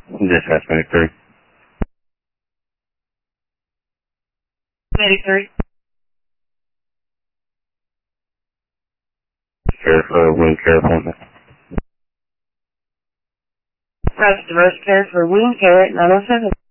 Dispatch Medic 3. Medic 3. Care for a wound care appointment. Roger, direct care for wound care at 907.